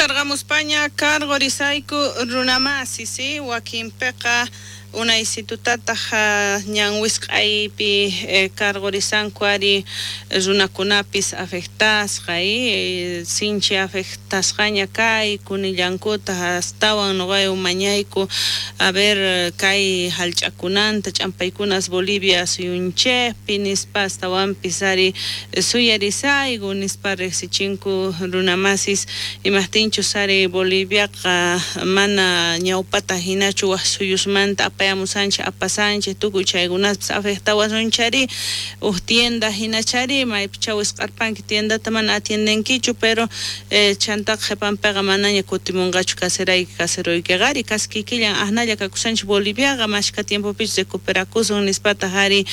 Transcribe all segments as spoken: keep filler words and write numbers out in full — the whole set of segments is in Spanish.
Utargamos España, cargo risaiku runamasi, sí, Joaquín Peca, una institutata ñanwisqaypi eh, cargo risankuari runakunapis afectas kai sinchi afectas qaña kai kunillankuta astawan nuqay mañayku a ver kai halch'akunanta ch'ampaykunas Bolivia suyunchejpi nispa astawan pisari suyarisaygu nispa riqsichinku runamasis imahtinchu sari Boliviaqa mana ñawpata hinachu waq suyusmanta apayamusanchik apasanchik tukuy chaykunapas afectawasunchari uj tienda hinachari maypi chawisqarpanki tiendata mana atiendenkichu pero eh, chantaqa qhipanpiqa manaña kutimunqachu kaserayki kaseruykiqari kaskikillan ahnalla kakusanchik Boliviaqa mashka tiempopichu recuperakusun nispata hari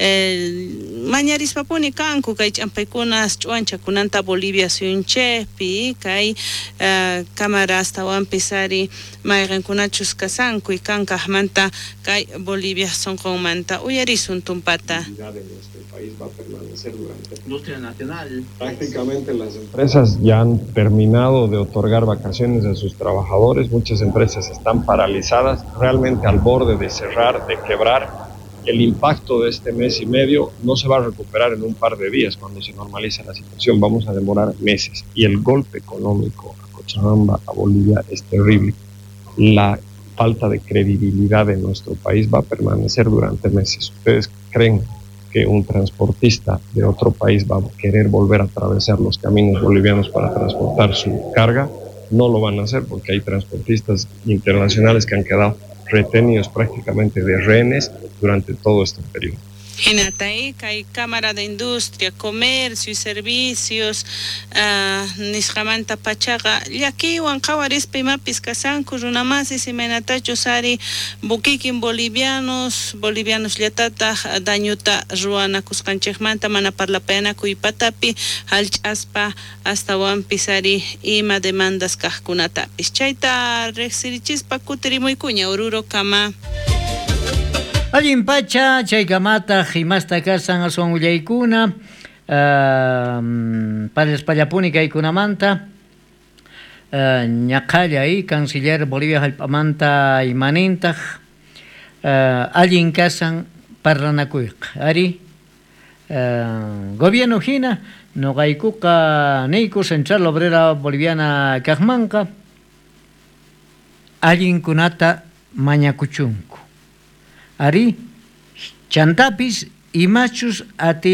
eh, mañarispapuni kanku kay ch'ampaykunas ch'uanchakunanta Bolivia suyunchejpi kay uh, cámara astawanpi sari mayqinkunachus kasanku y kankaqmanta kay Bolivia sonqonmanta uyarisun tumpata. Va a permanecer durante industria nacional. Prácticamente las empresas ya han terminado de otorgar vacaciones a sus trabajadores, muchas empresas están paralizadas, realmente al borde de cerrar, de quebrar. El impacto de este mes y medio no se va a recuperar en un par de días cuando se normalice la situación, vamos a demorar meses y el golpe económico a Cochabamba, a Bolivia es terrible. La falta de credibilidad en nuestro país va a permanecer durante meses. ¿Ustedes creen que un transportista de otro país va a querer volver a atravesar los caminos bolivianos para transportar su carga? No lo van a hacer porque hay transportistas internacionales que han quedado retenidos prácticamente de rehenes durante todo este periodo. Hinatay kay Cámara de Industria, Comercio y Servicios uh, nisqamanta pachaqa llakiwan qawarispa imapis kasanku runamasis imaynatachu sari bukikin bolivianos bolivianos llatataq dañuta ruwanakusqanchikmanta mana parlapayanakuypi patapi hallch'aspa astawanpi sari ima demandas kaqkunatapis chayta riqsirichispa kutirimuykuña Oruro kama. Allin pacha chaykamata himasta kasan aswan willaykuna uh, pallapuni kaykunamanta uh, ñaqallay canciller Bolivia hallp'amanta imanintaq uh, allin kasan parlanakuyqa ari uh, gobierno hina nuqaykuqa niyku Central Obrera Boliviana kaqmanqa allinkunata mañakuchunku ari chantapis imachus ati